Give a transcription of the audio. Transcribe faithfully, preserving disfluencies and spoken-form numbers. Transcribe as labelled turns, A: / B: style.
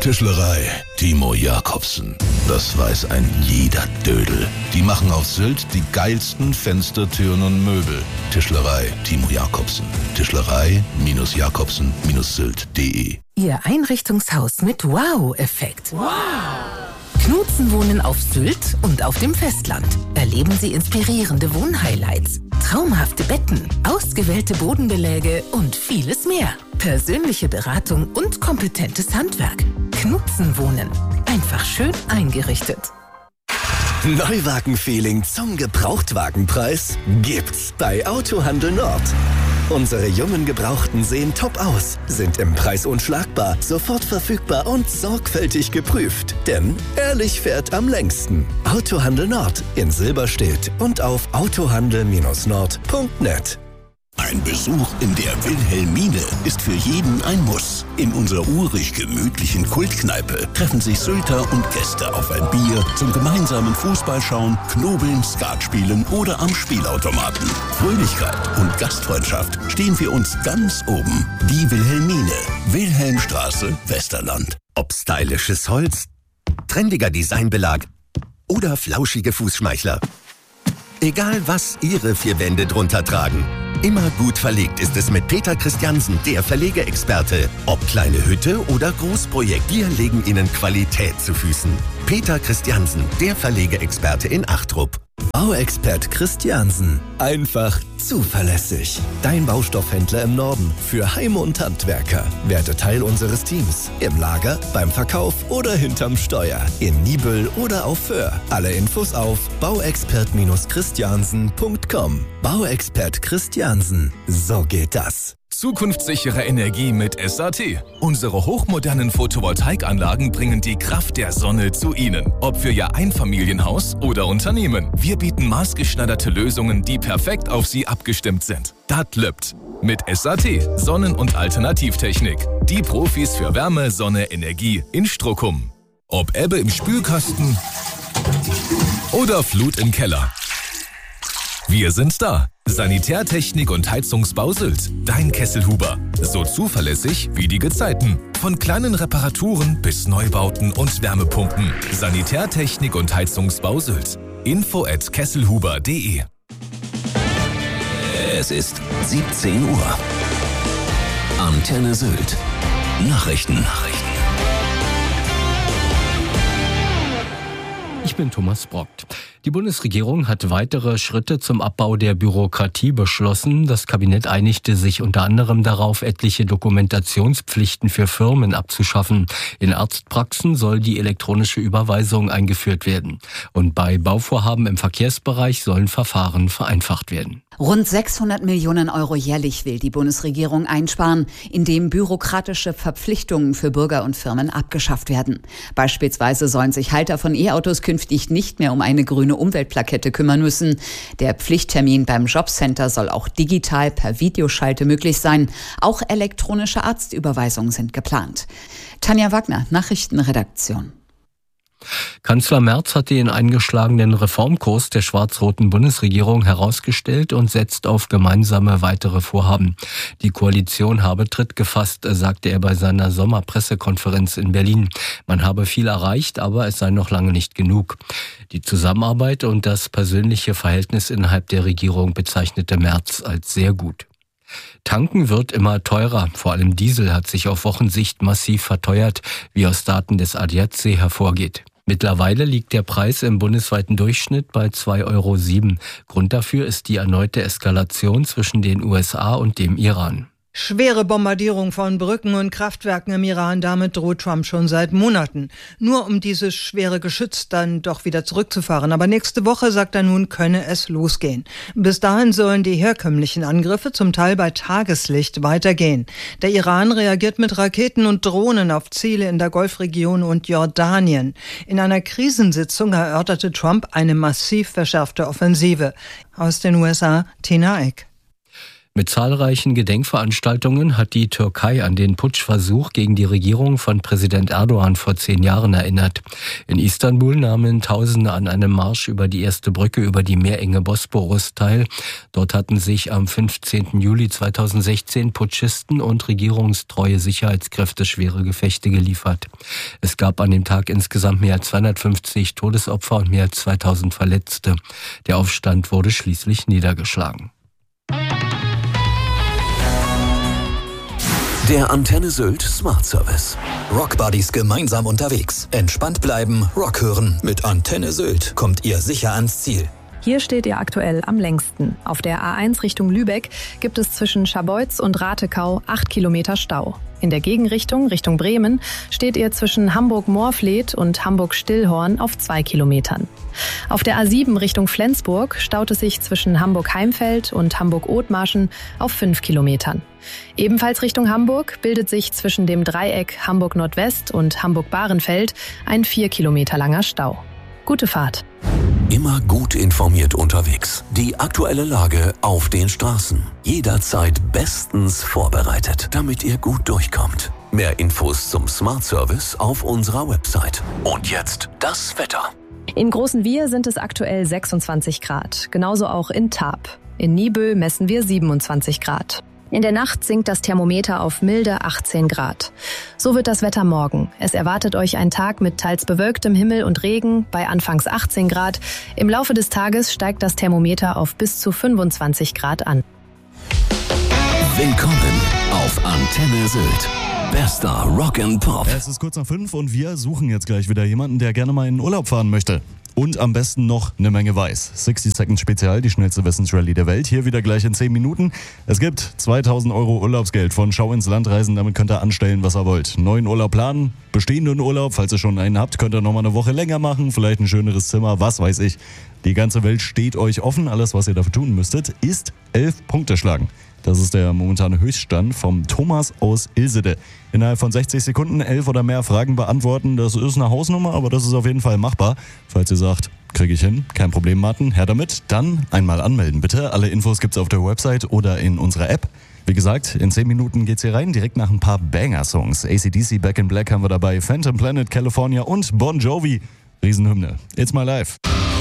A: Tischlerei Timo Jacobsen. Das weiß ein jeder Dödel. Die machen auf Sylt die geilsten Fenster, Türen und Möbel. Tischlerei Timo Jacobsen. Tischlerei Jacobsen Sylt punkt de.
B: Ihr Einrichtungshaus mit Wow-Effekt. Wow! Knutzen wohnen auf Sylt und auf dem Festland. Erleben Sie inspirierende Wohnhighlights, traumhafte Betten, ausgewählte Bodenbeläge und vieles mehr. Persönliche Beratung und kompetentes Handwerk. Knutzen wohnen. Einfach schön eingerichtet.
C: Neuwagen-Feeling zum Gebrauchtwagenpreis gibt's bei Autohandel Nord. Unsere jungen Gebrauchten sehen top aus, sind im Preis unschlagbar, sofort verfügbar und sorgfältig geprüft. Denn ehrlich fährt am längsten. Autohandel Nord in Silberstedt und auf autohandel Nord punkt net.
D: Ein Besuch in der Wilhelmine ist für jeden ein Muss. In unserer urig gemütlichen Kultkneipe treffen sich Sylter und Gäste auf ein Bier zum gemeinsamen Fußballschauen, Knobeln, Skat spielen oder am Spielautomaten. Fröhlichkeit und Gastfreundschaft stehen für uns ganz oben. Die Wilhelmine, Wilhelmstraße, Westerland.
E: Ob stylisches Holz, trendiger Designbelag oder flauschige Fußschmeichler. Egal was Ihre vier Wände drunter tragen. Immer gut verlegt ist es mit Peter Christiansen, der Verlegeexperte. Ob kleine Hütte oder Großprojekt, wir legen Ihnen Qualität zu Füßen. Peter Christiansen, der Verlegeexperte in Achtrup.
C: Bauexpert Christiansen. Einfach zuverlässig. Dein Baustoffhändler im Norden für Heim- und Handwerker. Werde Teil unseres Teams. Im Lager, beim Verkauf oder hinterm Steuer. In Nibel oder auf Föhr. Alle Infos auf bauexpert Christiansen punkt com. Bauexpert Christiansen. So geht das.
F: Zukunftssichere Energie mit S A T. Unsere hochmodernen Photovoltaikanlagen bringen die Kraft der Sonne zu Ihnen. Ob für Ihr Einfamilienhaus oder Unternehmen. Wir bieten maßgeschneiderte Lösungen, die perfekt auf Sie abgestimmt sind. Dat löppt. Mit S A T, Sonnen- und Alternativtechnik. Die Profis für Wärme, Sonne, Energie in Struckum. Ob Ebbe im Spülkasten oder Flut im Keller. Wir sind da. Sanitärtechnik und Heizungsbau Sylt. Dein Kesselhuber. So zuverlässig wie die Gezeiten. Von kleinen Reparaturen bis Neubauten und Wärmepumpen. Sanitärtechnik und Heizungsbau Sylt. Info at kesselhuber punkt de.
D: Es ist siebzehn Uhr. Antenne Sylt. Nachrichten. Nachrichten.
G: Ich bin Thomas Brockt. Die Bundesregierung hat weitere Schritte zum Abbau der Bürokratie beschlossen. Das Kabinett einigte sich unter anderem darauf, etliche Dokumentationspflichten für Firmen abzuschaffen. In Arztpraxen soll die elektronische Überweisung eingeführt werden. Und bei Bauvorhaben im Verkehrsbereich sollen Verfahren vereinfacht werden.
H: Rund sechshundert Millionen Euro jährlich will die Bundesregierung einsparen, indem bürokratische Verpflichtungen für Bürger und Firmen abgeschafft werden. Beispielsweise sollen sich Halter von E-Autos künftig nicht mehr um eine grüne Umweltplakette kümmern müssen. Der Pflichttermin beim Jobcenter soll auch digital per Videoschalte möglich sein. Auch elektronische Arztüberweisungen sind geplant. Tanja Wagner, Nachrichtenredaktion.
G: Kanzler Merz hat den eingeschlagenen Reformkurs der schwarz-roten Bundesregierung herausgestellt und setzt auf gemeinsame weitere Vorhaben. Die Koalition habe Tritt gefasst, sagte er bei seiner Sommerpressekonferenz in Berlin. Man habe viel erreicht, aber es sei noch lange nicht genug. Die Zusammenarbeit und das persönliche Verhältnis innerhalb der Regierung bezeichnete Merz als sehr gut. Tanken wird immer teurer. Vor allem Diesel hat sich auf Wochensicht massiv verteuert, wie aus Daten des A D A C hervorgeht. Mittlerweile liegt der Preis im bundesweiten Durchschnitt bei zwei Euro sieben. Grund dafür ist die erneute Eskalation zwischen den U S A und dem Iran.
I: Schwere Bombardierung von Brücken und Kraftwerken im Iran, damit droht Trump schon seit Monaten. Nur um dieses schwere Geschütz dann doch wieder zurückzufahren. Aber nächste Woche, sagt er nun, könne es losgehen. Bis dahin sollen die herkömmlichen Angriffe zum Teil bei Tageslicht weitergehen. Der Iran reagiert mit Raketen und Drohnen auf Ziele in der Golfregion und Jordanien. In einer Krisensitzung erörterte Trump eine massiv verschärfte Offensive. Aus den U S A, Tina Eck.
G: Mit zahlreichen Gedenkveranstaltungen hat die Türkei an den Putschversuch gegen die Regierung von Präsident Erdogan vor zehn Jahren erinnert. In Istanbul nahmen Tausende an einem Marsch über die erste Brücke über die meerenge Bosporus teil. Dort hatten sich am fünfzehnten Juli zweitausendsechzehn Putschisten und regierungstreue Sicherheitskräfte schwere Gefechte geliefert. Es gab an dem Tag insgesamt mehr als zweihundertfünfzig Todesopfer und mehr als zweitausend Verletzte. Der Aufstand wurde schließlich niedergeschlagen.
J: Der Antenne Sylt Smart Service. Rockbuddies gemeinsam unterwegs. Entspannt bleiben, Rock hören. Mit Antenne Sylt kommt ihr sicher ans Ziel.
K: Hier steht ihr aktuell am längsten. Auf der A eins Richtung Lübeck gibt es zwischen Scharbeutz und Ratekau acht Kilometer Stau. In der Gegenrichtung, Richtung Bremen, steht ihr zwischen Hamburg-Moorfleet und Hamburg-Stillhorn auf zwei Kilometern. Auf der A sieben Richtung Flensburg staut es sich zwischen Hamburg-Heimfeld und Hamburg-Othmarschen auf fünf Kilometern. Ebenfalls Richtung Hamburg bildet sich zwischen dem Dreieck Hamburg-Nordwest und Hamburg-Bahrenfeld ein vier Kilometer langer Stau. Gute Fahrt.
J: Immer gut informiert unterwegs. Die aktuelle Lage auf den Straßen. Jederzeit bestens vorbereitet, damit ihr gut durchkommt. Mehr Infos zum Smart Service auf unserer Website. Und jetzt das Wetter.
K: In Großen Wir sind es aktuell sechsundzwanzig Grad. Genauso auch in Tarp. In Niebüll messen wir siebenundzwanzig Grad. In der Nacht sinkt das Thermometer auf milde achtzehn Grad. So wird das Wetter morgen. Es erwartet euch ein Tag mit teils bewölktem Himmel und Regen bei anfangs achtzehn Grad. Im Laufe des Tages steigt das Thermometer auf bis zu fünfundzwanzig Grad an.
J: Willkommen auf Antenne Sylt. Bester Rock and Pop.
L: Es ist kurz nach fünf und wir suchen jetzt gleich wieder jemanden, der gerne mal in den Urlaub fahren möchte. Und am besten noch eine Menge weiß. sechzig Seconds Spezial, die schnellste Wissensrallye der Welt. Hier wieder gleich in zehn Minuten. Es gibt zweitausend Euro Urlaubsgeld von Schau ins Land reisen. Damit könnt ihr anstellen, was ihr wollt. Neuen Urlaub planen, bestehenden Urlaub, falls ihr schon einen habt, könnt ihr nochmal eine Woche länger machen. Vielleicht ein schöneres Zimmer, was weiß ich. Die ganze Welt steht euch offen. Alles, was ihr dafür tun müsstet, ist elf Punkte schlagen. Das ist der momentane Höchststand vom Thomas aus Ilsede. Innerhalb von sechzig Sekunden elf oder mehr Fragen beantworten. Das ist eine Hausnummer, aber das ist auf jeden Fall machbar. Falls ihr sagt, kriege ich hin, kein Problem, Martin, her damit. Dann einmal anmelden bitte. Alle Infos gibt's auf der Website oder in unserer App. Wie gesagt, in zehn Minuten geht's hier rein, direkt nach ein paar Banger-Songs. A C D C, Back in Black haben wir dabei, Phantom Planet, California und Bon Jovi. Riesenhymne. It's my life.